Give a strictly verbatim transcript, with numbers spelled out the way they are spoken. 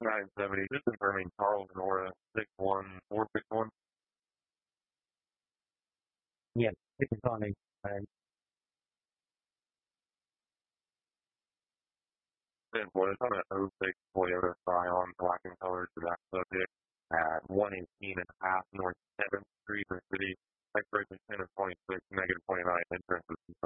nine seventy, just confirming Charles Nora six one four six one. Yes, it's on a time. ten four, it's on an oh six Toyota Scion, black in color to that subject at one eighteen and a half North seventh Street in the city. Expiration ten of twenty-six, negative twenty-nine, insurance is confirmed.